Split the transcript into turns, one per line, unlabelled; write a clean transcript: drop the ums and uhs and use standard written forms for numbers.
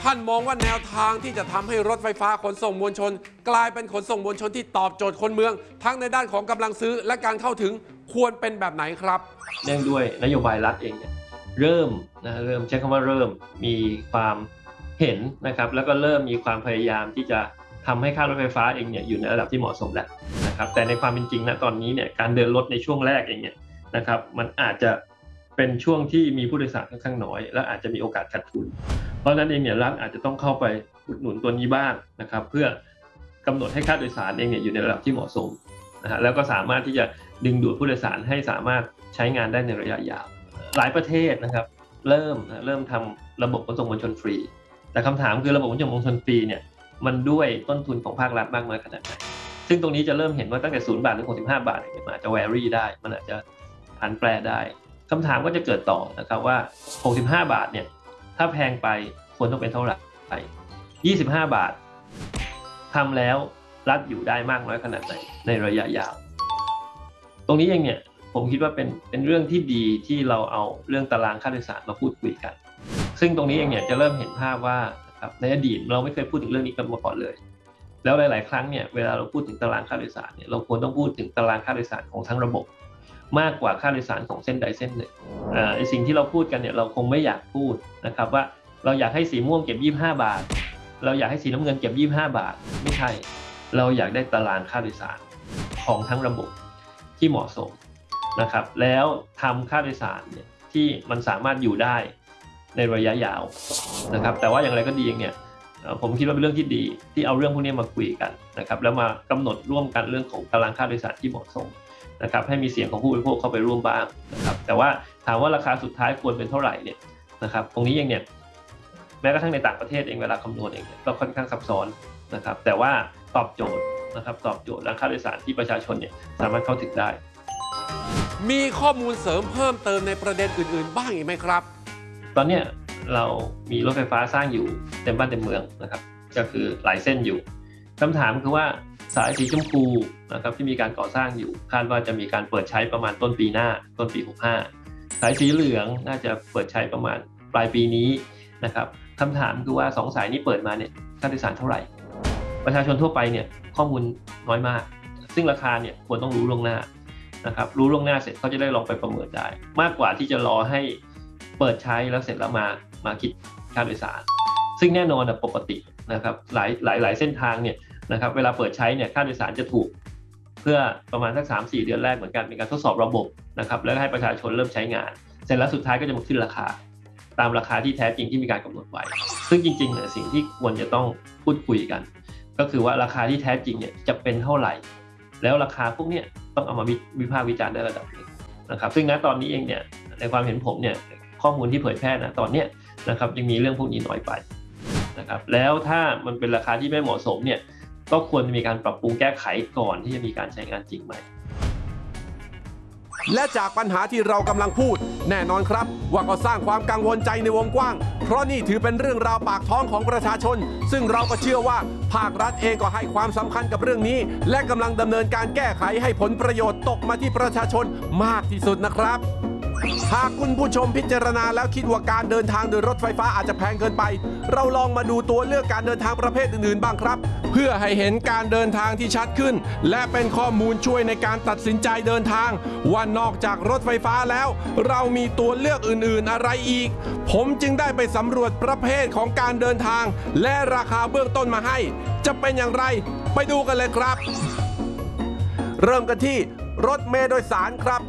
ท่านมองว่าแนวทางที่จะทำให้รถไฟฟ้าขนส่งมวลชนกลายเป็นขนส่งมวลชนที่ตอบโจทย์คนเมืองทั้งในด้านของกำลังซื้อและการเข้าถึงควรเป็นแบบไหนครับ
เนื่องด้วยนโยบายรัฐเองเนี่ยเริ่มใช้คำว่าเริ่มมีความเห็นนะครับแล้วก็เริ่มมีความพยายามที่จะทำให้ค่ารถไฟฟ้าเองเนี่ยอยู่ในระดับที่เหมาะสมแล้วนะครับแต่ในความเป็นจริงนะตอนนี้เนี่ยการเดินรถในช่วงแรกเองเนี่ยนะครับมันอาจจะเป็นช่วงที่มีผู้โดยสารค่อนข้างน้อยและอาจจะมีโอกาสขาดทุนเพราะฉะนั้นเองเนี่ยรัฐอาจจะต้องเข้าไปอุดหนุนตัวนี้บ้างนะครับเพื่อกำหนดให้ค่าโดยสารเองเนี่ยอยู่ในระดับที่เหมาะสมนะฮะแล้วก็สามารถที่จะดึงดูดผู้โดยสารให้สามารถใช้งานได้ในระยะยาวหลายประเทศนะครับเริ่มทำระบบขนส่งมวลชนฟรีแต่คำถามคือระบบขนส่งมวลชนฟรีเนี่ยมันด้วยต้นทุนของภาครัฐมากน้อยขนาดไหนซึ่งตรงนี้จะเริ่มเห็นว่าตั้งแต่0 บาทถึง65 บาทเนี่ยมันอาจจะแวรี่ได้มันอาจจะผันแปรได้คำถามก็จะเกิดต่อนะครับว่า65 บาทเนี่ยถ้าแพงไปควรต้องเป็นเท่าไหร่25 บาททำแล้วรัฐอยู่ได้มากน้อยขนาดไหนในระยะยาวตรงนี้เองเนี่ยผมคิดว่าเป็นเรื่องที่ดีที่เราเอาเรื่องตารางค่าโดยสารมาพูดคุยกันซึ่งตรงนี้เองเนี่ยจะเริ่มเห็นภาพว่าในอดีตเราไม่เคยพูดถึงเรื่องนี้กันมาก่อนเลยแล้วหลายๆครั้งเนี่ยเวลาเราพูดถึงตารางค่าโดยสารเนี่ยเราควรต้องพูดถึงตารางค่าโดยสารของทั้งระบบมากกว่าค่าโดยสารของเส้นใดเส้นหนึ่งสิ่งที่เราพูดกันเนี่ยเราคงไม่อยากพูดนะครับว่าเราอยากให้สีม่วงเก็บ25 บาทเราอยากให้สีน้ำเงินเก็บ25 บาทไม่ใช่เราอยากได้ตารางค่าโดยสารของทั้งระบบที่เหมาะสมนะครับแล้วทำค่าโดยสารเนี่ยที่มันสามารถอยู่ได้ในระยะยาวนะครับแต่ว่าอย่างไรก็ดีเนี่ยผมคิดว่าเป็นเรื่องที่ดีที่เอาเรื่องพวกนี้มาคุยกันนะครับแล้วมากำหนดร่วมกันเรื่องของตารางค่าโดยสารที่เหมาะสมนะครับให้มีเสียงของผู้บริโภคเข้าไปร่วมบ้างนะครับแต่ว่าถามว่าราคาสุดท้ายควรเป็นเท่าไหร่เนี่ยนะครับตรงนี้เองเนี่ยแม้กระทั่งในต่างประเทศเองเวลาคำนวณเองก็ค่อนข้างซับซ้อนนะครับแต่ว่าตอบโจทย์นะครับตอบโจทย์ราคาโดยสารที่ประชาชนเนี่ยสามารถเข้าถึงได้
มีข้อมูลเสริมเพิ่มเติมในประเด็นอื่นๆบ้างอีกไหมครับ
ตอนนี้เรามีรถไฟฟ้าสร้างอยู่เต็มบ้านเต็มเมืองนะครับก็คือหลายเส้นอยู่คำถามคือว่าสายสีชมพูนะครับที่มีการก่อสร้างอยู่คาดว่าจะมีการเปิดใช้ประมาณต้นปีหน้าต้นปี65สายสีเหลืองน่าจะเปิดใช้ประมาณปลายปีนี้นะครับคำถามคือว่า2 สายนี้เปิดมาเนี่ยค่าโดยสารเท่าไหร่ประชาชนทั่วไปเนี่ยข้อมูลน้อยมากซึ่งราคาเนี่ยควรต้องรู้ล่วงหน้านะครับรู้ล่วงหน้าเสร็จเขาจะได้ลองไปประเมินได้มากกว่าที่จะรอให้เปิดใช้แล้วเสร็จแล้วมาคิดค่าโดยสารซึ่งแน่นอนปกตินะครับหลายเส้นทางเนี่ยนะครับเวลาเปิดใช้เนี่ยค่าโดยสารจะถูกเพื่อประมาณสัก 3-4 เดือนแรกเหมือนกันเป็นการทดสอบระบบนะครับแล้วให้ประชาชนเริ่มใช้งานเสร็จแล้วสุดท้ายก็จะมาขึ้นราคาตามราคาที่แท้จริงที่มีการกำหนดไว้ซึ่งจริงๆเนี่ยสิ่งที่ควรจะต้องพูดคุยกันก็คือว่าราคาที่แท้จริงเนี่ยจะเป็นเท่าไหร่แล้วราคาพวกนี้ต้องเอามาวิพากษ์วิจารณ์ได้ระดับหนึ่งนะครับซึ่งณตอนนี้เองเนี่ยในความเห็นผมเนี่ยข้อมูลที่เผยแพร่นะตอนนี้นะครับยังมีเรื่องพวกนี้น้อยไปนะครับแล้วถ้ามันเป็นราคาที่ไม่เหมาะสมเนี่ยก็ควรมีการปรับปรุงแก้ไขก่อนที่จะมีการใช้งานจริงไหม
และจากปัญหาที่เรากำลังพูดแน่นอนครับว่าก็สร้างความกังวลใจในวงกว้างเพราะนี่ถือเป็นเรื่องราวปากท้องของประชาชนซึ่งเราก็เชื่อว่าภาครัฐเองก็ให้ความสำคัญกับเรื่องนี้และกำลังดำเนินการแก้ไขให้ผลประโยชน์ตกมาที่ประชาชนมากที่สุดนะครับหากคุณผู้ชมพิจารณาแล้วคิดว่าการเดินทางโดยรถไฟฟ้าอาจจะแพงเกินไปเราลองมาดูตัวเลือกการเดินทางประเภทอื่นๆบ้างครับเพื่อให้เห็นการเดินทางที่ชัดขึ้นและเป็นข้อมูลช่วยในการตัดสินใจเดินทางว่านอกจากรถไฟฟ้าแล้วเรามีตัวเลือกอื่นๆอะไรอีกผมจึงได้ไปสำรวจประเภทของการเดินทางและราคาเบื้องต้นมาให้จะเป็นอย่างไรไปดูกันเลยครับเริ่มกันที่รถเมล์โดยสารครับ